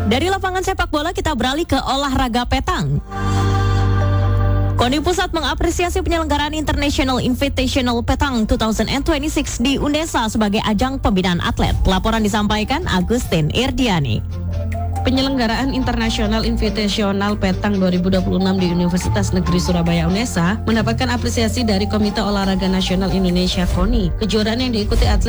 Dari lapangan sepak bola kita beralih ke olahraga petang. KONI Pusat mengapresiasi penyelenggaraan International Invitational Petang 2026 di UNESA sebagai ajang pembinaan atlet. Laporan disampaikan Agustin Irdiani. Penyelenggaraan International Invitational Petang 2026 di Universitas Negeri Surabaya UNESA mendapatkan apresiasi dari Komite Olahraga Nasional Indonesia KONI. Kejuaraan yang diikuti atlet